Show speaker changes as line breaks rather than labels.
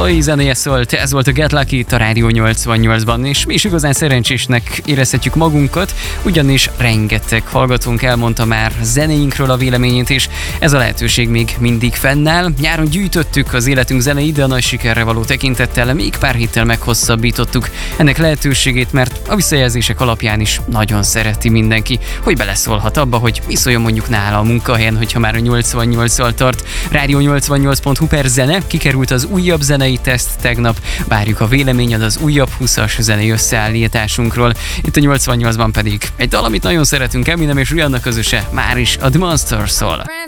Chloe zenéje szólt, ez volt a Get Lucky itt a Rádió 88-ban, és mi is igazán szerencsésnek érezhetjük magunkat, ugyanis rengeteg hallgatónk elmondta már zenéinkről a véleményét, és ez a lehetőség még mindig fennáll. Nyáron gyűjtöttük az életünk zenéit, de a nagy sikerre való tekintettel még pár héttel meghosszabbítottuk ennek lehetőségét, mert a visszajelzések alapján is nagyon szereti mindenki, hogy beleszólhat abba, hogy mi szóljon mondjuk nála a munkahelyen, hogyha már a 88-szal tart. Rádió 88.hu per zene, kikerült az újabb zenei teszt tegnap, várjuk a véleményed az újabb 20-as zenei összeállításunkról. Itt a 88-ban pedig egy dal, amit nagyon szeretünk, Eminem és Rihanna közöse, már is a The Monster szól.